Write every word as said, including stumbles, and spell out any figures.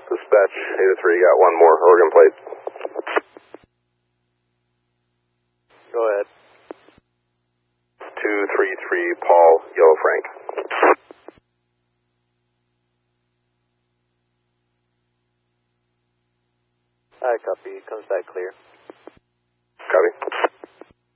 Dispatch, eight oh three, got one more Oregon plate. Go ahead. two three three, Paul, Yellow Frank. Alright, copy. Comes back clear.